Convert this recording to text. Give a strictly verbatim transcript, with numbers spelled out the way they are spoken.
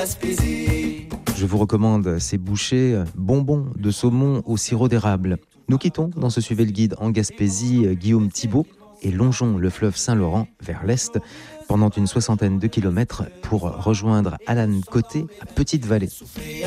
Gaspésie. Je vous recommande ces bouchées bonbons de saumon au sirop d'érable. Nous quittons dans ce Suivez le Guide en Gaspésie Guillaume Thibault et longeons le fleuve Saint-Laurent vers l'est pendant une soixantaine de kilomètres pour rejoindre Alan Côté à Petite-Vallée.